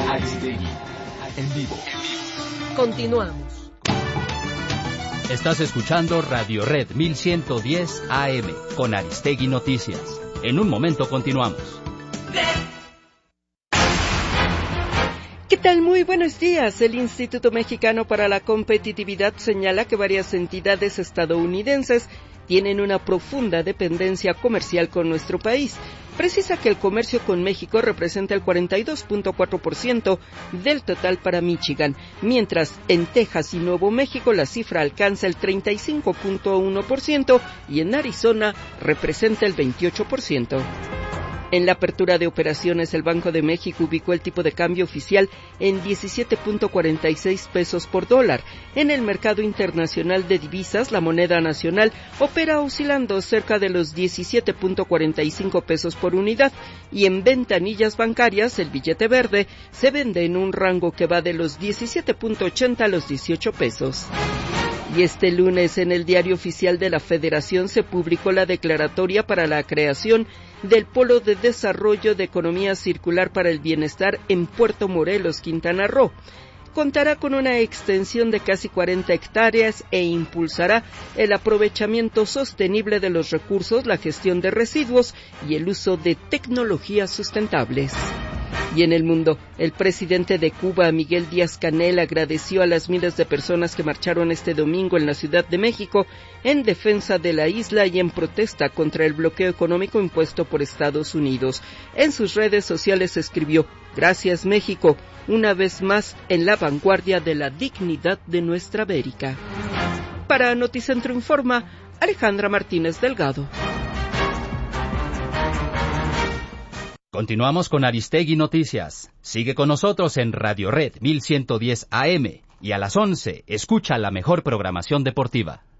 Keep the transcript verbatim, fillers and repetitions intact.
Aristegui, en vivo. Continuamos. Estás escuchando Radio Red mil ciento diez A M con Aristegui Noticias. En un momento continuamos. ¿Qué tal? Muy buenos días. El Instituto Mexicano para la Competitividad señala que varias entidades estadounidenses tienen una profunda dependencia comercial con nuestro país. Precisa que el comercio con México representa el cuarenta y dos punto cuatro por ciento del total para Michigan, mientras en Texas y Nuevo México la cifra alcanza el treinta y cinco punto uno por ciento y en Arizona representa el veintiocho por ciento. En la apertura de operaciones, el Banco de México ubicó el tipo de cambio oficial en diecisiete punto cuarenta y seis pesos por dólar. En el mercado internacional de divisas, la moneda nacional opera oscilando cerca de los diecisiete punto cuarenta y cinco pesos por unidad, y en ventanillas bancarias, el billete verde se vende en un rango que va de los diecisiete punto ochenta a los dieciocho pesos. Y este lunes en el Diario Oficial de la Federación se publicó la declaratoria para la creación del Polo de Desarrollo de Economía Circular para el Bienestar en Puerto Morelos, Quintana Roo. Contará con una extensión de casi cuarenta hectáreas e impulsará el aprovechamiento sostenible de los recursos, la gestión de residuos y el uso de tecnologías sustentables. Y en el mundo, el presidente de Cuba, Miguel Díaz-Canel, agradeció a las miles de personas que marcharon este domingo en la Ciudad de México en defensa de la isla y en protesta contra el bloqueo económico impuesto por Estados Unidos. En sus redes sociales escribió: "Gracias, México, una vez más en la vanguardia de la dignidad de nuestra América". Para Noticentro Informa, Alejandra Martínez Delgado. Continuamos con Aristegui Noticias. Sigue con nosotros en Radio Red mil ciento diez A M y a las once escucha la mejor programación deportiva.